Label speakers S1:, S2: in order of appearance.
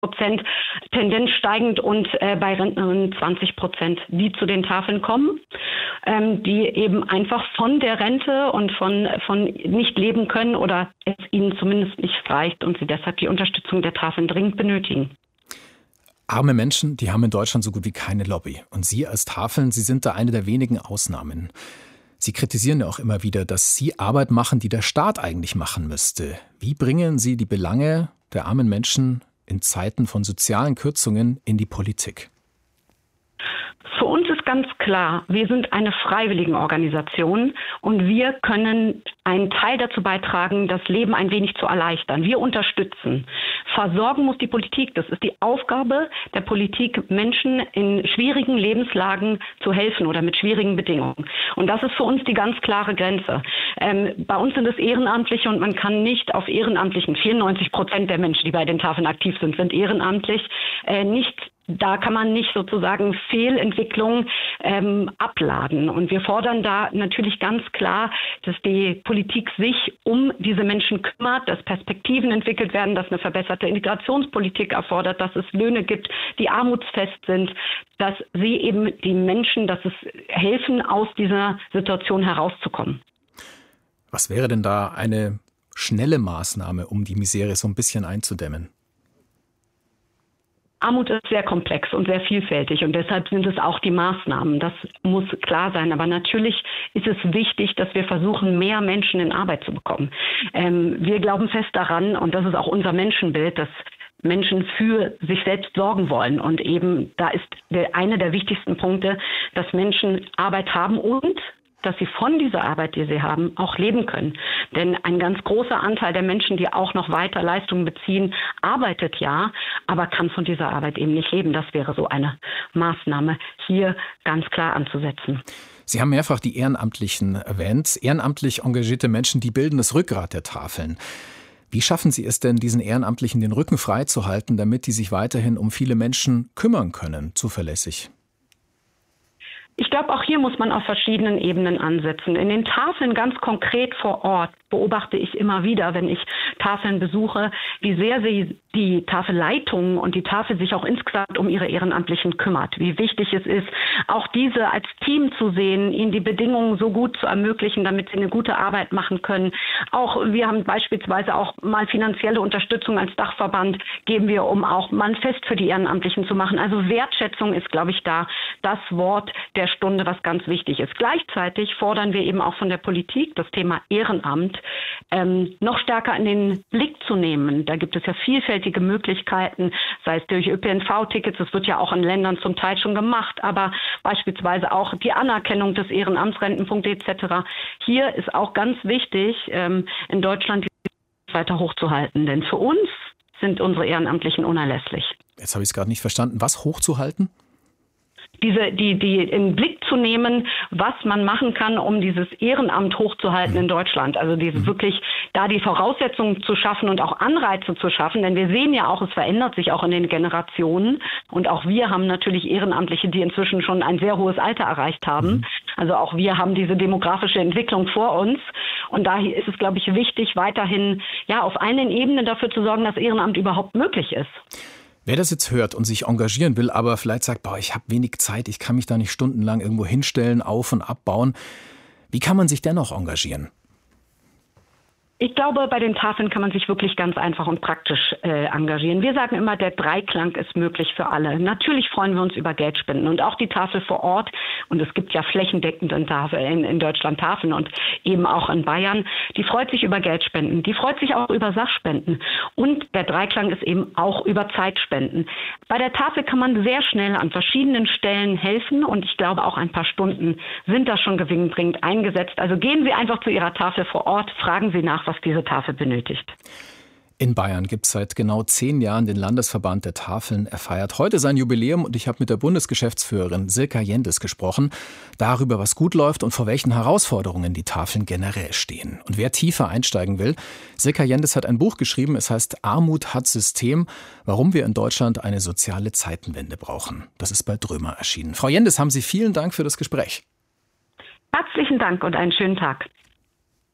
S1: Prozent, Tendenz steigend, und bei Rentnerinnen 20%, die zu den Tafeln kommen, die eben einfach von der Rente und von nicht leben können oder es ihnen zumindest nicht reicht und sie deshalb die Unterstützung der Tafeln dringend benötigen.
S2: Arme Menschen, die haben in Deutschland so gut wie keine Lobby. Und Sie als Tafeln, Sie sind da eine der wenigen Ausnahmen. Sie kritisieren ja auch immer wieder, dass Sie Arbeit machen, die der Staat eigentlich machen müsste. Wie bringen Sie die Belange der armen Menschen in Zeiten von sozialen Kürzungen in die Politik?
S1: Für uns ist ganz klar, wir sind eine Freiwilligenorganisation und wir können einen Teil dazu beitragen, das Leben ein wenig zu erleichtern. Wir unterstützen. Versorgen muss die Politik. Das ist die Aufgabe der Politik, Menschen in schwierigen Lebenslagen zu helfen oder mit schwierigen Bedingungen. Und das ist für uns die ganz klare Grenze. Bei uns sind es Ehrenamtliche und man kann nicht auf Ehrenamtlichen, 94% der Menschen, die bei den Tafeln aktiv sind, sind ehrenamtlich, da kann man nicht sozusagen Fehlentwicklung abladen. Und wir fordern da natürlich ganz klar, dass die Politik sich um diese Menschen kümmert, dass Perspektiven entwickelt werden, dass eine verbesserte Integrationspolitik erfordert, dass es Löhne gibt, die armutsfest sind, dass sie eben die Menschen, dass es helfen, aus dieser Situation herauszukommen.
S2: Was wäre denn da eine schnelle Maßnahme, um die Misere so ein bisschen einzudämmen?
S1: Armut ist sehr komplex und sehr vielfältig und deshalb sind es auch die Maßnahmen. Das muss klar sein. Aber natürlich ist es wichtig, dass wir versuchen, mehr Menschen in Arbeit zu bekommen. Wir glauben fest daran, und das ist auch unser Menschenbild, dass Menschen für sich selbst sorgen wollen. Und eben da ist einer der wichtigsten Punkte, dass Menschen Arbeit haben und dass sie von dieser Arbeit, die sie haben, auch leben können. Denn ein ganz großer Anteil der Menschen, die auch noch weiter Leistungen beziehen, arbeitet ja, aber kann von dieser Arbeit eben nicht leben. Das wäre so eine Maßnahme, hier ganz klar anzusetzen.
S2: Sie haben mehrfach die Ehrenamtlichen erwähnt. Ehrenamtlich engagierte Menschen, die bilden das Rückgrat der Tafeln. Wie schaffen Sie es denn, diesen Ehrenamtlichen den Rücken frei zu halten, damit die sich weiterhin um viele Menschen kümmern können, zuverlässig?
S1: Ich glaube, auch hier muss man auf verschiedenen Ebenen ansetzen. In den Tafeln ganz konkret vor Ort beobachte ich immer wieder, wenn ich Tafeln besuche, wie sehr sie die Tafelleitung und die Tafel sich auch insgesamt um ihre Ehrenamtlichen kümmert. Wie wichtig es ist, auch diese als Team zu sehen, ihnen die Bedingungen so gut zu ermöglichen, damit sie eine gute Arbeit machen können. Auch wir haben beispielsweise auch mal finanzielle Unterstützung als Dachverband, geben wir, um auch mal ein Fest für die Ehrenamtlichen zu machen. Also Wertschätzung ist, glaube ich, da das Wort der Stunde, was ganz wichtig ist. Gleichzeitig fordern wir eben auch von der Politik, das Thema Ehrenamt noch stärker in den Blick zu nehmen. Da gibt es ja vielfältige Möglichkeiten, sei es durch ÖPNV-Tickets, das wird ja auch in Ländern zum Teil schon gemacht, aber beispielsweise auch die Anerkennung des Ehrenamts, Rentenpunkte etc. Hier ist auch ganz wichtig, in Deutschland die weiter hochzuhalten, denn für uns sind unsere Ehrenamtlichen unerlässlich.
S2: Jetzt habe ich es gerade nicht verstanden. Was hochzuhalten?
S1: Die in den Blick zu nehmen, was man machen kann, um dieses Ehrenamt hochzuhalten in Deutschland. Also wirklich da die Voraussetzungen zu schaffen und auch Anreize zu schaffen. Denn wir sehen ja auch, es verändert sich auch in den Generationen. Und auch wir haben natürlich Ehrenamtliche, die inzwischen schon ein sehr hohes Alter erreicht haben. Also auch wir haben diese demografische Entwicklung vor uns. Und daher ist es, glaube ich, wichtig, weiterhin auf allen Ebenen dafür zu sorgen, dass Ehrenamt überhaupt möglich ist.
S2: Wer das jetzt hört und sich engagieren will, aber vielleicht sagt, ich habe wenig Zeit, ich kann mich da nicht stundenlang irgendwo hinstellen, auf- und abbauen. Wie kann man sich dennoch engagieren?
S1: Ich glaube, bei den Tafeln kann man sich wirklich ganz einfach und praktisch engagieren. Wir sagen immer, der Dreiklang ist möglich für alle. Natürlich freuen wir uns über Geldspenden und auch die Tafel vor Ort. Und es gibt ja flächendeckend in Deutschland Tafeln und eben auch in Bayern. Die freut sich über Geldspenden. Die freut sich auch über Sachspenden. Und der Dreiklang ist eben auch über Zeitspenden. Bei der Tafel kann man sehr schnell an verschiedenen Stellen helfen. Und ich glaube, auch ein paar Stunden sind da schon gewinnbringend eingesetzt. Also gehen Sie einfach zu Ihrer Tafel vor Ort, fragen Sie nach, was diese Tafel benötigt.
S2: In Bayern gibt es seit genau 10 Jahren den Landesverband der Tafeln. Er feiert heute sein Jubiläum und ich habe mit der Bundesgeschäftsführerin Silka Jendes gesprochen, darüber, was gut läuft und vor welchen Herausforderungen die Tafeln generell stehen. Und wer tiefer einsteigen will, Silka Jendes hat ein Buch geschrieben, es heißt Armut hat System, warum wir in Deutschland eine soziale Zeitenwende brauchen. Das ist bei Drömer erschienen. Frau Jendes, haben Sie vielen Dank für das Gespräch.
S1: Herzlichen Dank und einen schönen Tag.